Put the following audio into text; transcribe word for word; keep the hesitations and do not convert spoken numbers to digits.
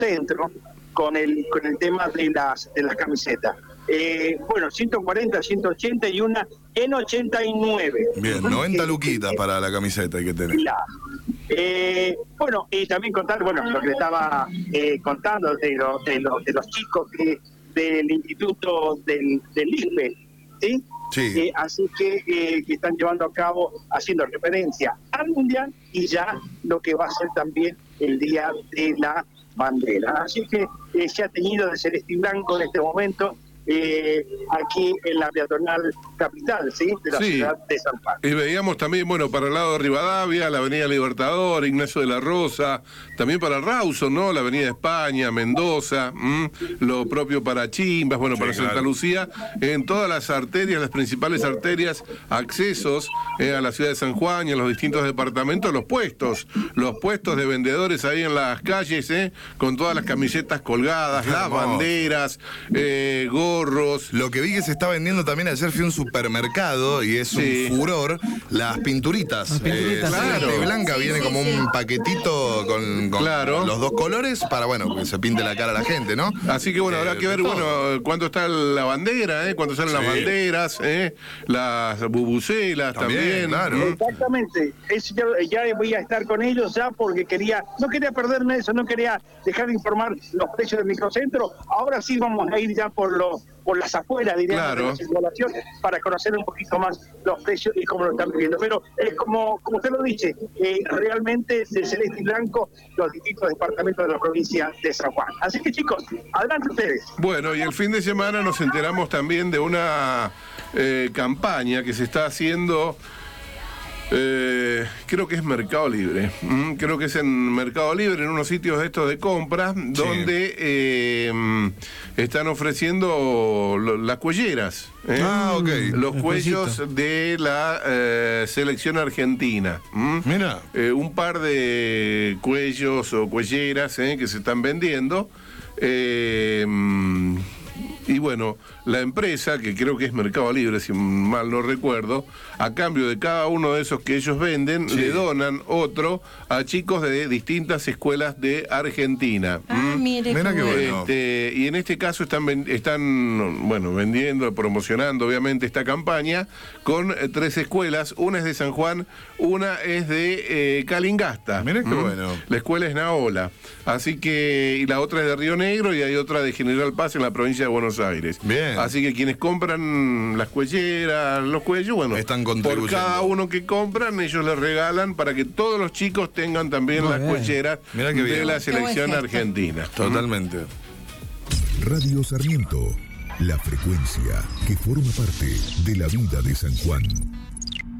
microcentro con el con el tema de las de las camisetas. Eh, bueno, ciento cuarenta, ciento ochenta y una en ochenta y nueve. Bien, noventa luquitas para la camiseta hay que tener. La, eh, bueno, y también contar, bueno, lo que le estaba eh, contando de, lo, de, lo, de los chicos que, del instituto del, del I F E, ¿sí? Sí. Eh, así que, eh, que están llevando a cabo, haciendo referencia al Mundial y ya lo que va a ser también el Día de la Bandera. Así que eh, se ha teñido de celeste y blanco en este momento, eh, aquí en la peatonal capital, ¿sí? De la sí. ciudad de San Juan. Y veíamos también, bueno, para el lado de Rivadavia, la Avenida Libertador, Ignacio de la Rosa, también para Rawson, ¿no? La Avenida España, Mendoza, ¿m? Lo propio para Chimbas, bueno, sí, para Santa claro. Lucía, en todas las arterias, las principales arterias, accesos eh, a la ciudad de San Juan y a los distintos departamentos, los puestos, los puestos de vendedores ahí en las calles, ¿eh? Con todas las camisetas colgadas, las Hermoso. banderas, eh, gorros. Lo que vi que se está vendiendo también, ayer fui a un supermercado y es Sí. un furor, las pinturitas. Las pinturitas, eh, claro. celeste y blanca, Sí, viene sí, como sí. un paquetito con, con Claro. los dos colores para, bueno, que se pinte la cara a la gente, ¿no? Así que bueno, Eh, habrá que de ver, todo. bueno, cuánto está la bandera, ¿eh? Cuánto salen Sí. las banderas, ¿eh? Las bubucelas También, también. claro. ¿m? Exactamente, eso ya, ya voy a estar con ellos ya porque quería, no quería perderme eso, no quería dejar de informar los precios del microcentro. Ahora sí vamos a ir ya por los por las afueras, diríamos, Claro. de la circulación, para conocer un poquito más los precios y cómo lo están viviendo. Pero es como, como usted lo dice, eh, realmente de celeste y blanco los distintos departamentos de la provincia de San Juan. Así que chicos, adelante ustedes. Bueno, y el fin de semana nos enteramos también de una eh, campaña que se está haciendo. Eh, creo que es Mercado Libre. Mm, creo que es en Mercado Libre, en unos sitios de estos de compra, donde eh, mm, están ofreciendo lo- las cuelleras. ¿eh? Ah, ok. Los El cuellos cuellito. de la eh, selección argentina. ¿m? Mira. Eh, un par de cuellos o cuelleras ¿eh? que se están vendiendo. Eh, mm, y bueno, la empresa, que creo que es Mercado Libre, si mal no recuerdo, a cambio de cada uno de esos que ellos venden, Sí. le donan otro a chicos de distintas escuelas de Argentina. Ah, ¿m? mire, Mira qué qué bueno. bueno. Este, y en este caso están, ven- están bueno, vendiendo, promocionando obviamente esta campaña con eh, tres escuelas. Una es de San Juan, una es de eh, Calingasta. Mirá qué ¿m? bueno. La escuela es Naola. Así que, y la otra es de Río Negro y hay otra de General Paz en la provincia de Buenos Aires. Bien. Así que quienes compran las cuelleras, los cuellos, bueno, Están por contribuyendo. cada uno que compran, ellos les regalan para que todos los chicos tengan también Muy las bien. cuelleras Mirá qué de bien. la Qué buen selección gesto. argentina. Totalmente. Radio Sarmiento, la frecuencia que forma parte de la vida de San Juan.